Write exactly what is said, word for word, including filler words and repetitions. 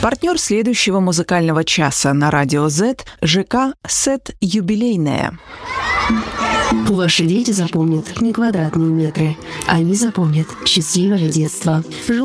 Партнер следующего музыкального часа на Радио Z – ЖК «Сет Юбилейная». Ваши дети запомнят не квадратные метры, они запомнят счастливое детство.